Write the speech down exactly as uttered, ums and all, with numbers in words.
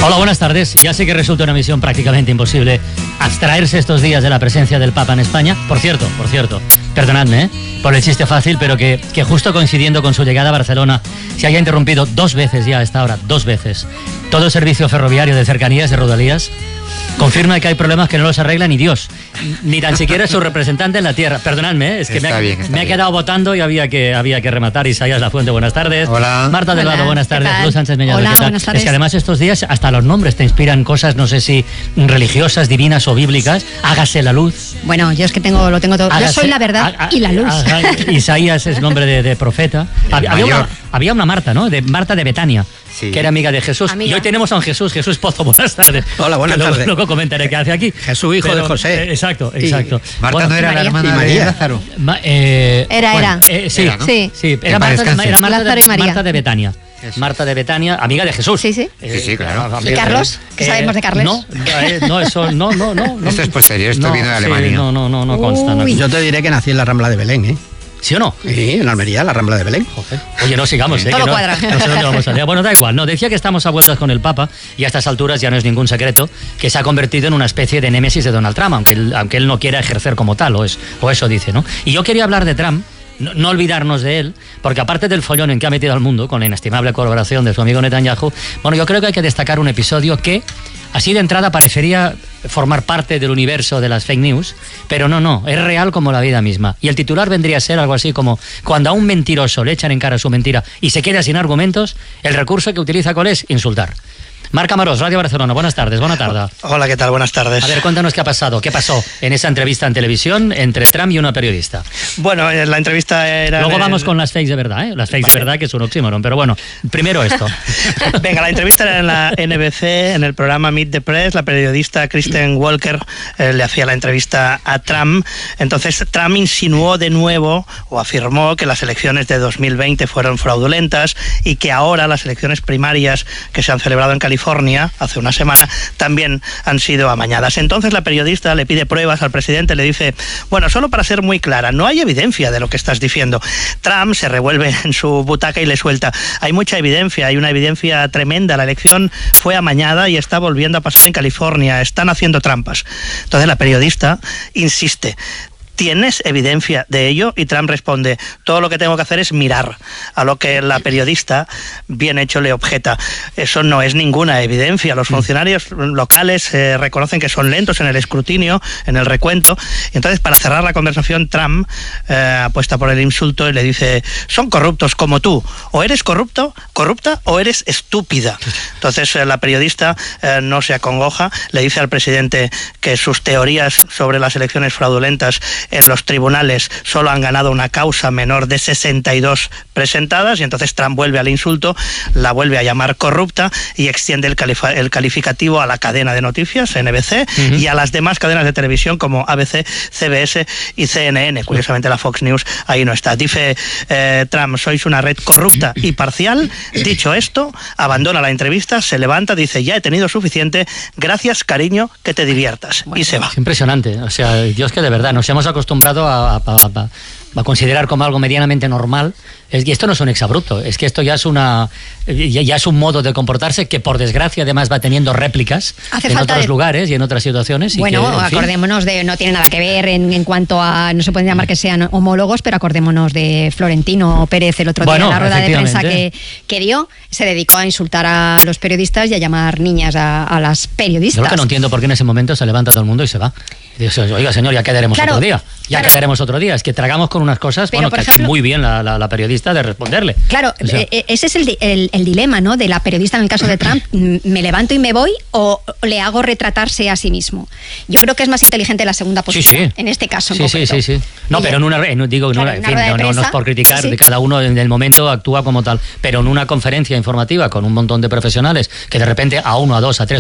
Hola, buenas tardes. Ya sé que resulta una misión prácticamente imposible abstraerse estos días de la presencia del Papa en España. Por cierto, por cierto, perdonadme, ¿eh? por el chiste fácil, pero que, que justo coincidiendo con su llegada a Barcelona se haya interrumpido dos veces ya a esta hora, dos veces, todo el servicio ferroviario de cercanías, de rodalías, confirma que hay problemas que no los arregla ni Dios, ni tan siquiera su representante en la tierra. Perdonadme, ¿eh? es que está me, ha, bien, está me ha bien. quedado votando y había que, había que rematar. Isaías Lafuente, buenas tardes. Hola. Marta Delgado, Hola, buenas ¿qué tardes. tal? Luz Sánchez Mellado, Hola, ¿qué tal? buenas tardes. Es que además estos días hasta los nombres te inspiran cosas, no sé si religiosas, divinas o bíblicas. Hágase la luz. Bueno, yo es que tengo, lo tengo todo. Hágase- Yo soy la verdad ha- ha- y la luz. ha- Isaías es nombre de, de profeta. Había, había mayor. una, había una Marta, ¿no? De Marta de Betania, Sí. que era amiga de Jesús. Amiga. Y hoy tenemos a un Jesús, Jesús Pozo. Buenas tardes. Hola, buenas Que luego- tardes. Luego comentaré qué hace aquí. Jesús, hijo de José. eh, exacto, Y exacto. Marta Bueno, no era la María. hermana Y de María. Lázaro. Ma- eh, Era, bueno, era. eh, sí, Era, ¿no? Sí. sí, Que era en paz Marta, descanse. era Marta, Lázaro de, y María. Marta de Betania. Eso. Marta de Betania, amiga de Jesús. Sí, sí. Eh, Sí, sí, claro. amiga- ¿Y Carlos? ¿Qué sabemos de Carlos? No, eh, no, eso, no, no, no. no. Esto es posterior, esto No, vino de sí, Alemania. no, no, no, no consta. No. Uy. Yo te diré que nací en la Rambla de Belén, ¿eh? ¿Sí o no? Sí, en Almería, la Rambla de Belén. Joder. Oye, no sigamos, ¿eh? Todo que no, cuadra. no sé dónde vamos a ir. Bueno, da igual. No, decía que estamos a vueltas con el Papa y a estas alturas ya no es ningún secreto que se ha convertido en una especie de némesis de Donald Trump, aunque él, aunque él no quiera ejercer como tal, o, es, o eso dice, ¿no? Y yo quería hablar de Trump, no, no olvidarnos de él, porque aparte del follón en que ha metido al mundo, con la inestimable colaboración de su amigo Netanyahu, bueno, yo creo que hay que destacar un episodio que, así de entrada, parecería formar parte del universo de las fake news, pero no, no, es real como la vida misma. Y el titular vendría a ser algo así como: cuando a un mentiroso le echan en cara su mentira y se queda sin argumentos, el recurso que utiliza ¿cuál es? Insultar. Marc Amarós, Radio Barcelona, buenas tardes, buena tarde. Hola, ¿qué tal? Buenas tardes. A ver, cuéntanos qué ha pasado, qué pasó en esa entrevista en televisión entre Trump y una periodista. Bueno, eh, la entrevista era... Luego en- vamos con las fakes de verdad, ¿eh? Las fakes de verdad, que es un oxímoron, pero bueno, primero esto. Venga, la entrevista era en la N B C, en el programa Meet the Press. La periodista Kristen Walker eh, le hacía la entrevista a Trump. Entonces, Trump insinuó de nuevo, o afirmó, que las elecciones de dos mil veinte fueron fraudulentas y que ahora las elecciones primarias que se han celebrado en California hace una semana también han sido amañadas. Entonces la periodista le pide pruebas al presidente, le dice: bueno, solo para ser muy clara, no hay evidencia de lo que estás diciendo. Trump se revuelve en su butaca y le suelta: hay mucha evidencia, hay una evidencia tremenda, la elección fue amañada y está volviendo a pasar en California, están haciendo trampas. Entonces la periodista insiste: ¿tienes evidencia de ello? Y Trump responde: todo lo que tengo que hacer es mirar. A lo que la periodista, bien hecho, le objeta: eso no es ninguna evidencia. Los funcionarios locales eh, reconocen que son lentos en el escrutinio, en el recuento. Y entonces, para cerrar la conversación, Trump eh, apuesta por el insulto y le dice: son corruptos como tú. O eres corrupto, corrupta, o eres estúpida. Entonces eh, la periodista eh, no se acongoja, le dice al presidente que sus teorías sobre las elecciones fraudulentas en los tribunales solo han ganado una causa menor de sesenta y dos presentadas, y entonces Trump vuelve al insulto, la vuelve a llamar corrupta y extiende el, califa- el calificativo a la cadena de noticias, N B C, uh-huh. y a las demás cadenas de televisión como A B C, C B S y C N N. Curiosamente la Fox News ahí no está. Dice eh, Trump: sois una red corrupta y parcial. Dicho esto, abandona la entrevista, se levanta, dice: ya he tenido suficiente, gracias, cariño, que te diviertas. Bueno, y se va. Es impresionante, o sea, Dios, que de verdad nos hemos acostumbrado a, a, a, a considerar como algo medianamente normal. Es, y esto no es un exabrupto, es que esto ya es una ya, ya es un modo de comportarse que, por desgracia, además va teniendo réplicas Hace en falta otros de... lugares y en otras situaciones. Y bueno, que, en fin, acordémonos de, no tiene nada que ver en, en cuanto a, no se pueden llamar que sean homólogos, pero acordémonos de Florentino Pérez el otro día bueno, en la rueda de prensa que, efectivamente. que dio, se dedicó a insultar a los periodistas y a llamar niñas a, a las periodistas. Yo lo que no entiendo por qué en ese momento se levanta todo el mundo y se va. Y dice: oiga, señor, ya quedaremos Claro, otro día. Ya claro. quedaremos otro día. Es que tragamos con unas cosas, Pero, bueno, por que ejemplo, muy bien la, la, la periodista de responderle. Claro, O sea, eh, ese es el, di- el, el dilema, ¿no?, de la periodista en el caso de Trump. ¿Me levanto y me voy o le hago retratarse a sí mismo? Yo creo que es más inteligente la segunda posición, Sí, sí. en este caso en Sí, sí, concreto. sí, sí. No, Y pero en una, en, digo, en claro, una, en una fin, rueda de no, no, no es prensa, por criticar, sí. de cada uno en el momento actúa como tal, pero en una conferencia informativa con un montón de profesionales que de repente a uno, a dos, a tres